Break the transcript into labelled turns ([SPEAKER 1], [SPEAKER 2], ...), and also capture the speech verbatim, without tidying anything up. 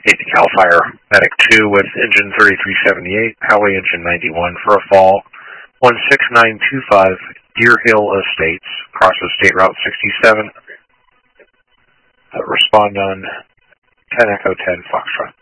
[SPEAKER 1] eight Cal Fire Medic two with engine thirty-three seventy-eight, Howley engine ninety-one for a fall, one six nine two five, Deer Hill Estates, crosses State Route sixty-seven. Uh, respond on ten Echo ten Foxtrot.